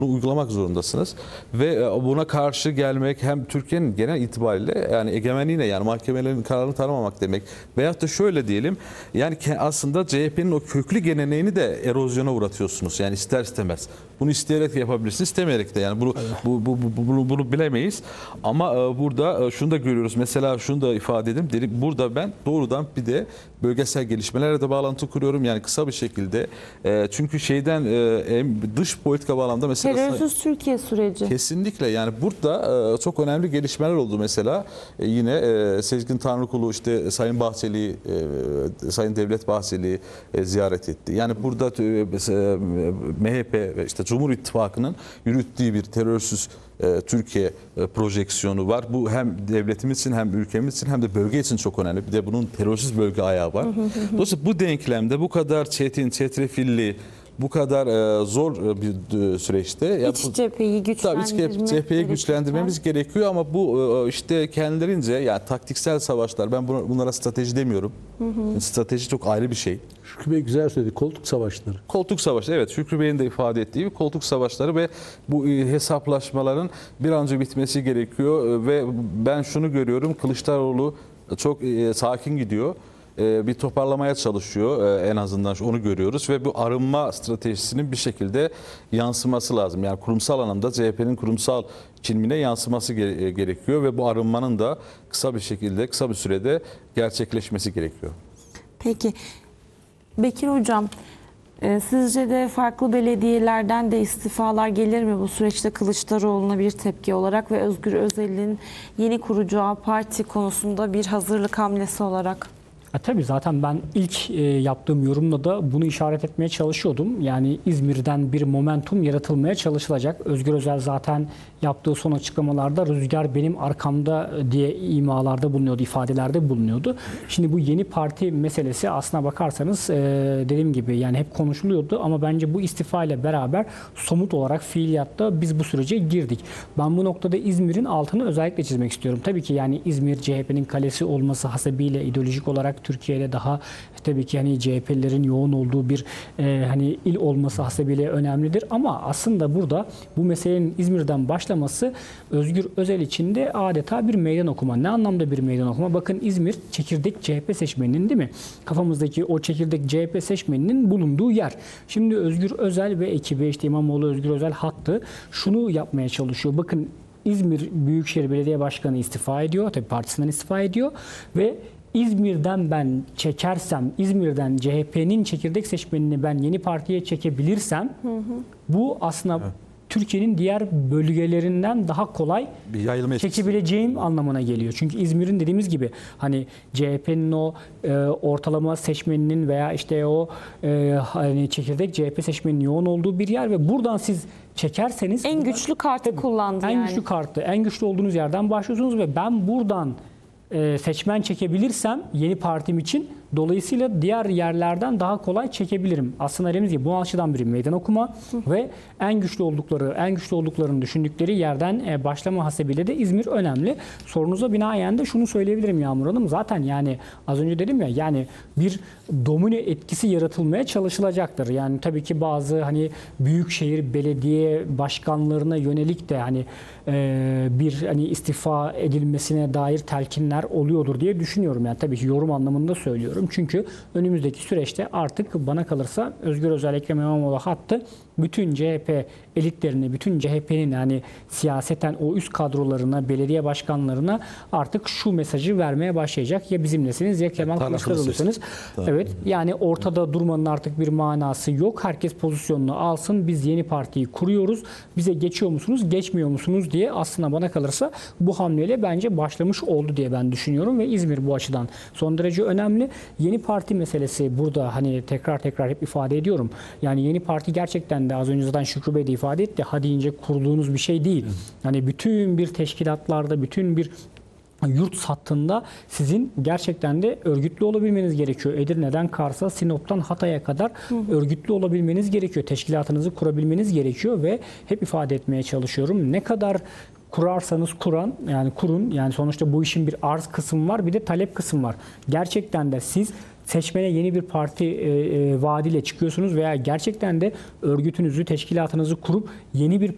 Bunu uygulamak zorundasınız ve buna karşı gelmek hem Türkiye'nin genel itibariyle yani egemenliğine, yani mahkemelerin kararını tanımamak demek, veyahut da şöyle diyelim, yani aslında CHP'nin o köklü geleneğini de erozyona uğratıyorsunuz yani ister istemez. Bunu isteyerek de yapabilirsiniz, istemeyerek de, yani bunu bilemeyiz. Ama burada şunu da görüyoruz. Mesela şunu da ifade edeyim. Burada ben doğrudan bir de bölgesel gelişmelerle de bağlantı kuruyorum. Yani kısa bir şekilde. Çünkü dış politika bağlamında mesela terörsüz Türkiye süreci. kesinlikle, yani burada çok önemli gelişmeler oldu. Mesela yine Sezgin Tanrıkulu işte Sayın Bahçeli, Sayın Devlet Bahçeli ziyaret etti. Yani burada MHP ve işte Cumhur İttifakı'nın yürüttüğü bir terörsüz Türkiye projeksiyonu var. Bu hem devletimiz için hem ülkemiz için hem de bölge için çok önemli. Bir de bunun terörsüz bölge ayağı var. Dolayısıyla bu denklemde bu kadar çetin, çetrefilli, bu kadar zor bir süreçte İç cepheyi güçlendirmemiz gerekiyor ama bu işte kendilerince, yani taktiksel savaşlar, ben bunlara strateji demiyorum. Strateji çok ayrı bir şey. Şükrü Bey güzel söyledi. Koltuk savaşları. Koltuk savaşları, evet, Şükrü Bey'in de ifade ettiği gibi koltuk savaşları ve bu hesaplaşmaların bir an önce bitmesi gerekiyor ve ben şunu görüyorum, Kılıçdaroğlu çok sakin gidiyor. Bir toparlamaya çalışıyor, en azından onu görüyoruz ve bu arınma stratejisinin bir şekilde yansıması lazım. Yani kurumsal anlamda CHP'nin kurumsal kimliğine yansıması gerekiyor ve bu arınmanın da kısa bir sürede gerçekleşmesi gerekiyor. Peki Bekir Hocam, sizce de farklı belediyelerden de istifalar gelir mi bu süreçte Kılıçdaroğlu'na bir tepki olarak ve Özgür Özel'in yeni kuracağı parti konusunda bir hazırlık hamlesi olarak? Tabii zaten ben ilk yaptığım yorumla da bunu işaret etmeye çalışıyordum. Yani İzmir'den bir momentum yaratılmaya çalışılacak. Özgür Özel zaten yaptığı son açıklamalarda rüzgar benim arkamda diye imalarda bulunuyordu, ifadelerde bulunuyordu. Şimdi bu yeni parti meselesi aslına bakarsanız dediğim gibi yani hep konuşuluyordu ama bence bu istifa ile beraber somut olarak fiiliyatta biz bu sürece girdik. Ben bu noktada İzmir'in altını özellikle çizmek istiyorum. Tabii ki yani İzmir CHP'nin kalesi olması hasebiyle ideolojik olarak Türkiye'de daha tabii ki hani CHP'lilerin yoğun olduğu bir hani il olması hasebiyle önemlidir ama aslında burada bu meselenin İzmir'den başlaması Özgür Özel için de adeta bir meydan okuma. Ne anlamda bir meydan okuma? Bakın İzmir çekirdek CHP seçmeninin, değil mi? Kafamızdaki o çekirdek CHP seçmeninin bulunduğu yer. Şimdi Özgür Özel ve ekibi, işte İmamoğlu Özgür Özel hattı şunu yapmaya çalışıyor. Bakın İzmir Büyükşehir Belediye Başkanı istifa ediyor. Tabii partisinden istifa ediyor ve İzmir'den ben çekersem, İzmir'den CHP'nin çekirdek seçmenini ben yeni partiye çekebilirsem bu aslında Türkiye'nin diğer bölgelerinden daha kolay çekebileceğim anlamına geliyor. Çünkü İzmir'in dediğimiz gibi hani CHP'nin o ortalama seçmeninin veya işte o hani çekirdek CHP seçmeninin yoğun olduğu bir yer ve buradan siz çekerseniz en güçlü kartı kullandı en güçlü kartı, en güçlü olduğunuz yerden başlıyorsunuz ve ben buradan seçmen çekebilirsem yeni partim için dolayısıyla diğer yerlerden daha kolay çekebilirim. Aslında dediğimiz gibi bu açıdan bir meydan okuma ve en güçlü olduklarını düşündükleri yerden başlama hasebiyle de İzmir önemli. Sorunuza binaen de şunu söyleyebilirim Yağmur Hanım. Zaten yani az önce dedim ya, yani bir domine etkisi yaratılmaya çalışılacaktır. Yani tabii ki bazı hani büyükşehir belediye başkanlarına yönelik de hani bir hani istifa edilmesine dair telkinler oluyordur diye düşünüyorum. Yani tabii ki yorum anlamında söylüyorum. Çünkü önümüzdeki süreçte artık bana kalırsa Özgür Özel, Ekrem İmamoğlu hattı bütün CHP elitlerini, bütün CHP'nin yani siyaseten o üst kadrolarına, belediye başkanlarına artık şu mesajı vermeye başlayacak. Ya bizimlesiniz ya Kemal Kılıçdaroğlu'sunuz. Evet, yani ortada durmanın artık bir manası yok. Herkes pozisyonunu alsın. Biz yeni partiyi kuruyoruz. Bize geçiyor musunuz, geçmiyor musunuz diye aslında bana kalırsa bu hamleyle bence başlamış oldu diye ben düşünüyorum ve İzmir bu açıdan son derece önemli. Yeni parti meselesi burada hani tekrar hep ifade ediyorum. Yani yeni parti gerçekten de az önce zaten Şükrü Bey de ifade etti. Ha deyince kurduğunuz bir şey değil. Hani bütün bir teşkilatlarda, bütün bir yurt hattında sizin gerçekten de örgütlü olabilmeniz gerekiyor. Edirne'den Kars'a, Sinop'tan Hatay'a kadar örgütlü olabilmeniz gerekiyor. Teşkilatınızı kurabilmeniz gerekiyor ve hep ifade etmeye çalışıyorum. Ne kadar kurarsanız kurun. Yani sonuçta bu işin bir arz kısmı var, bir de talep kısmı var. Gerçekten de siz seçmene yeni bir parti vaadiyle çıkıyorsunuz veya gerçekten de örgütünüzü, teşkilatınızı kurup yeni bir